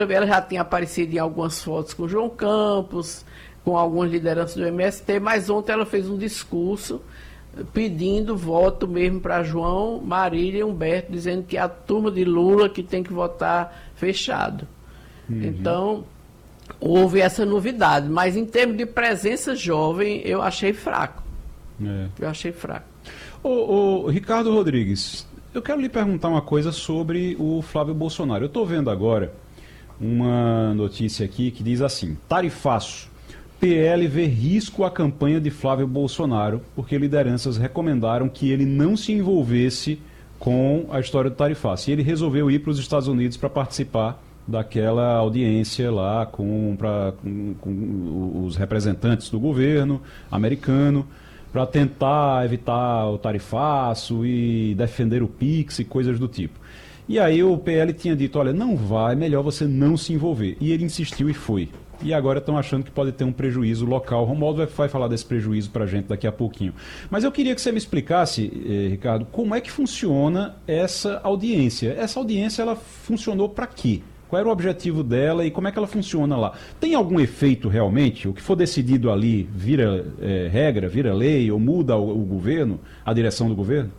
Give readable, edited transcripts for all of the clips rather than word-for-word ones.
ela já tinha aparecido em algumas fotos com João Campos, com algumas lideranças do MST, mas ontem ela fez um discurso pedindo voto mesmo para João, Marília e Humberto, dizendo que é a turma de Lula que tem que votar fechado. Então, houve essa novidade, mas em termos de presença jovem, eu achei fraco. Eu achei fraco. Ô, Ricardo Rodrigues, eu quero lhe perguntar uma coisa sobre o Flávio Bolsonaro. Eu estou vendo agora uma notícia aqui que diz assim: tarifaço. PL vê risco à campanha de Flávio Bolsonaro porque lideranças recomendaram que ele não se envolvesse com a história do tarifaço. E ele resolveu ir para os Estados Unidos para participar daquela audiência lá com os representantes do governo americano para tentar evitar o tarifaço e defender o PIX e coisas do tipo. E aí o PL tinha dito, olha, não vai, é melhor você não se envolver. E ele insistiu e foi. E agora estão achando que pode ter um prejuízo local. O Romualdo vai falar desse prejuízo para a gente daqui a pouquinho. Mas eu queria que você me explicasse, Ricardo, como é que funciona essa audiência. Essa audiência, ela funcionou para quê? Qual era o objetivo dela e como é que ela funciona lá? Tem algum efeito realmente? O que for decidido ali vira regra, vira lei ou muda o governo, a direção do governo?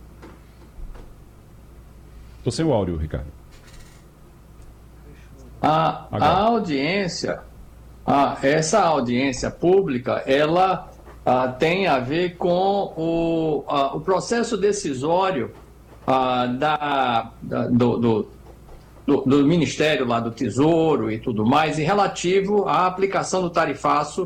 Estou sem o áudio, Ricardo. A audiência... essa audiência pública, ela tem a ver com o processo decisório do Ministério lá do Tesouro e tudo mais, em relativo à aplicação do tarifaço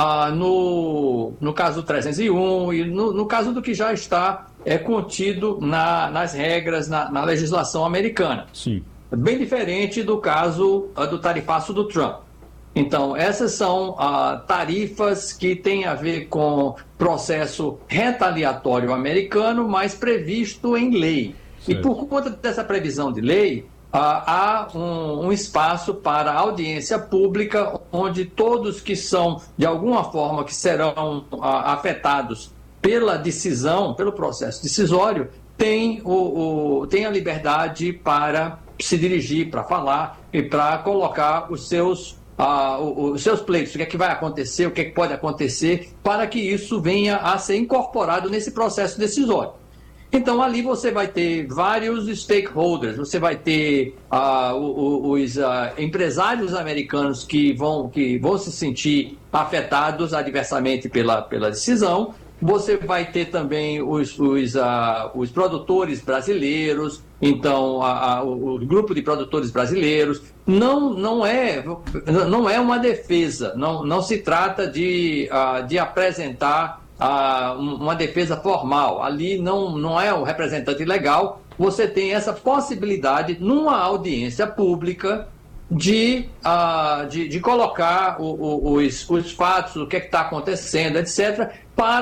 no caso do 301 e no caso do que já está contido nas regras, na legislação americana. Sim. Bem diferente do caso do tarifaço do Trump. Então, essas são tarifas que têm a ver com processo retaliatório americano, mas previsto em lei. Certo. E por conta dessa previsão de lei, há um espaço para audiência pública, onde todos que são, de alguma forma, que serão afetados pela decisão, pelo processo decisório, têm a liberdade para se dirigir, para falar e para colocar os seus pleitos, o que é que vai acontecer, o que é que pode acontecer, para que isso venha a ser incorporado nesse processo decisório. Então, ali você vai ter vários stakeholders, você vai ter os empresários americanos que vão se sentir afetados adversamente pela decisão, você vai ter também os produtores brasileiros, então o grupo de produtores brasileiros. Não é uma defesa, não se trata de apresentar uma defesa formal. Ali não é o representante legal. Você tem essa possibilidade, numa audiência pública, de colocar os fatos, o que é que está acontecendo, etc.,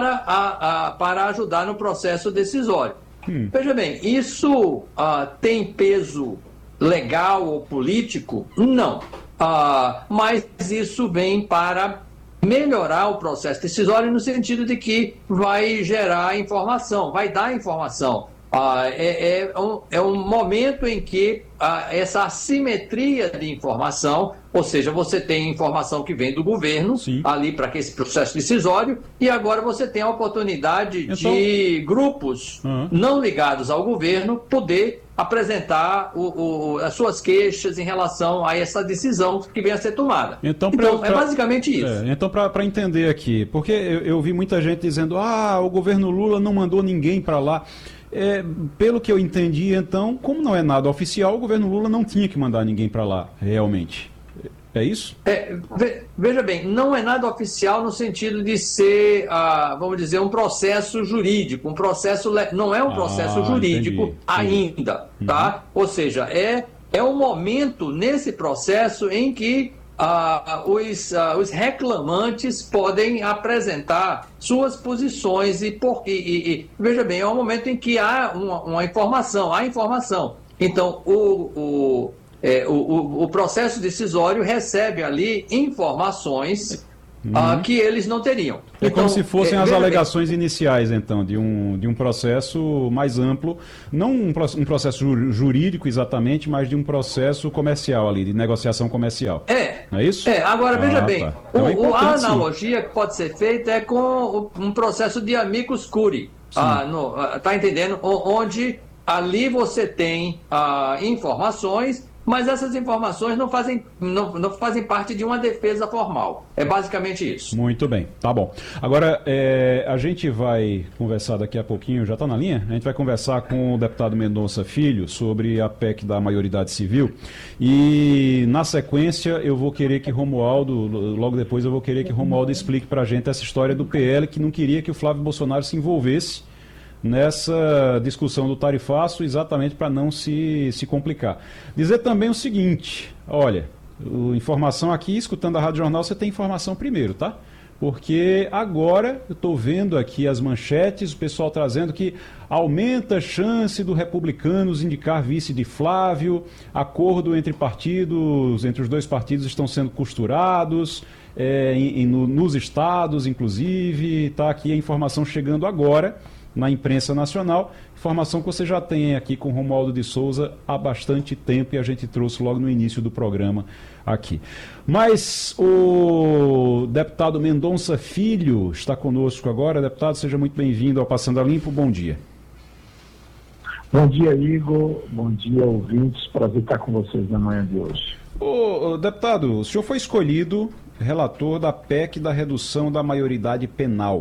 para ajudar no processo decisório. Veja bem, isso tem peso legal ou político? Não. Mas isso vem para melhorar o processo decisório no sentido de que vai gerar informação, vai dar informação. É um momento em que essa assimetria de informação, ou seja, você tem informação que vem do governo, sim, ali para esse processo decisório, e agora você tem a oportunidade de grupos não ligados ao governo poder apresentar as suas queixas em relação a essa decisão que vem a ser tomada. Então é basicamente isso. Então, para entender aqui, porque eu vi muita gente dizendo, o governo Lula não mandou ninguém para lá. Pelo que eu entendi, então, como não é nada oficial, o governo Lula não tinha que mandar ninguém para lá, realmente. É isso? Veja bem, não é nada oficial no sentido de ser, vamos dizer, um processo jurídico. Não é um processo jurídico ainda, tá? Ou seja, é um momento nesse processo em que os reclamantes podem apresentar suas posições e veja bem, é um momento em que há uma informação, Então, o processo decisório recebe ali informações que eles não teriam. É como se fossem as alegações bem, iniciais, então, de um processo mais amplo, não um processo jurídico exatamente, mas de um processo comercial ali, de negociação comercial. Não é isso? Agora veja bem, Tá. Então a analogia que pode ser feita é com um processo de amicus curiae, tá entendendo? Onde ali você tem informações, mas essas informações não fazem parte de uma defesa formal. É basicamente isso. Muito bem, tá bom. Agora, a gente vai conversar daqui a pouquinho, já está na linha? A gente vai conversar com o deputado Mendonça Filho sobre a PEC da maioridade civil. E, na sequência, eu vou querer que Romualdo, logo depois eu vou querer que Romualdo explique para a gente essa história do PL, que não queria que o Flávio Bolsonaro se envolvesse nessa discussão do tarifaço, exatamente para não se complicar. Dizer também o seguinte, olha, informação aqui, escutando a Rádio Jornal, você tem informação primeiro, tá? Porque agora eu estou vendo aqui as manchetes, o pessoal trazendo que aumenta a chance do Republicanos indicar vice de Flávio, acordo entre partidos, entre os dois partidos estão sendo costurados, nos estados, inclusive, está aqui a informação chegando agora na imprensa nacional, informação que você já tem aqui com Romualdo de Souza há bastante tempo e a gente trouxe logo no início do programa aqui. Mas o deputado Mendonça Filho está conosco agora. Deputado, seja muito bem-vindo ao Passando a Limpo, bom dia. Bom dia, Igor, bom dia, ouvintes, prazer estar com vocês na manhã de hoje. Deputado, o senhor foi escolhido relator da PEC da redução da maioridade penal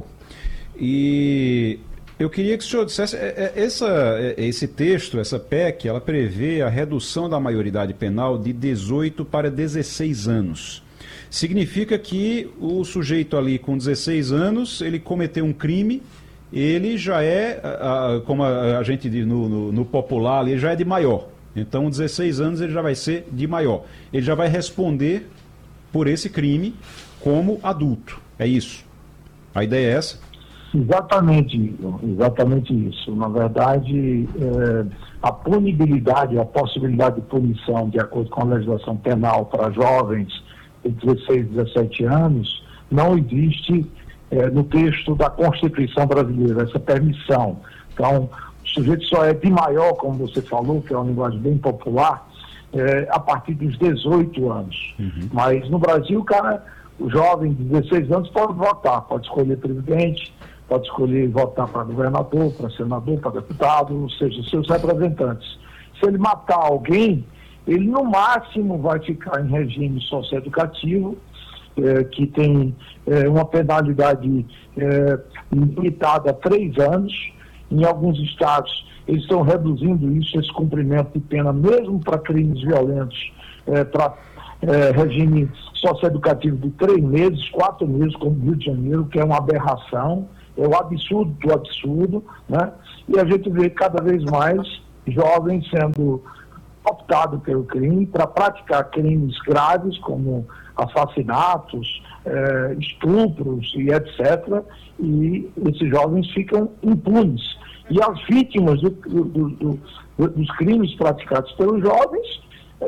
e eu queria que o senhor dissesse, esse texto, essa PEC, ela prevê a redução da maioridade penal de 18 para 16 anos. Significa que o sujeito ali com 16 anos, ele cometeu um crime, ele já é, como a gente diz no popular, ele já é de maior. Então, 16 anos ele já vai ser de maior. Ele já vai responder por esse crime como adulto. É isso. A ideia é essa? Exatamente, Igor, exatamente isso. Na verdade, a punibilidade, a possibilidade de punição, de acordo com a legislação penal para jovens de 16 e 17 anos, não existe no texto da Constituição brasileira, essa permissão. Então, o sujeito só é de maior, como você falou, que é uma linguagem bem popular, a partir dos 18 anos. Uhum. Mas no Brasil, o jovem de 16 anos pode votar, pode escolher presidente, pode escolher votar para governador, para senador, para deputado, ou seja, seus representantes. Se ele matar alguém, ele no máximo vai ficar em regime socioeducativo, que tem uma penalidade limitada a 3 anos. Em alguns estados, eles estão reduzindo isso, esse cumprimento de pena, mesmo para crimes violentos, para regime socioeducativo de 3 meses, 4 meses, como no Rio de Janeiro, que é uma aberração. É o absurdo do absurdo, né? E a gente vê cada vez mais jovens sendo optados pelo crime para praticar crimes graves, como assassinatos, estupros e etc. E esses jovens ficam impunes. E as vítimas dos crimes praticados pelos jovens,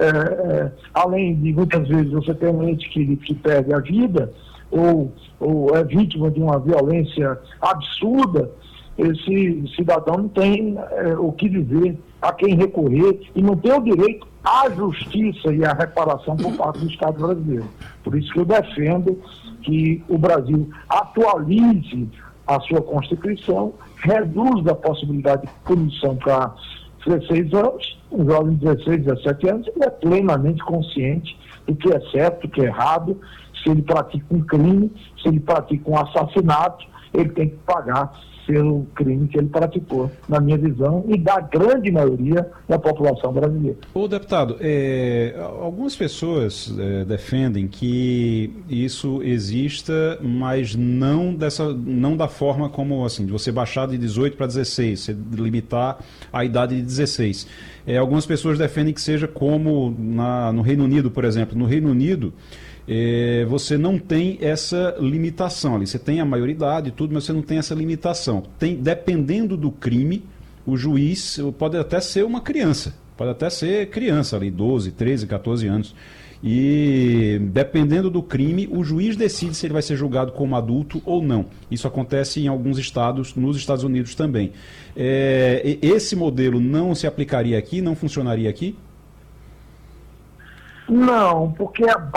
além de muitas vezes você ter um ente que perde a vida, ou é vítima de uma violência absurda, esse cidadão não tem o que dizer, a quem recorrer, e não tem o direito à justiça e à reparação por parte do Estado brasileiro. Por isso que eu defendo que o Brasil atualize a sua Constituição, reduza a possibilidade de punição para 16 anos, um jovem de 16, 17 anos, ele é plenamente consciente do que é certo, do que é errado. Se ele pratica um crime, se ele pratica um assassinato, ele tem que pagar pelo crime que ele praticou, na minha visão, e da grande maioria da população brasileira. Ô, deputado, algumas pessoas defendem que isso exista, mas não da forma como, assim, de você baixar de 18 para 16, você limitar a idade de 16. Algumas pessoas defendem que seja como no Reino Unido, por exemplo. No Reino Unido, você não tem essa limitação ali. Você tem a maioridade e tudo, mas você não tem essa limitação. Dependendo do crime, o juiz pode até ser uma criança. Pode até ser criança ali, 12, 13, 14 anos. e, dependendo do crime, o juiz decide se ele vai ser julgado como adulto ou não. Isso acontece em alguns estados, nos Estados Unidos também. Esse modelo não se aplicaria aqui, não funcionaria aqui? Não, porque a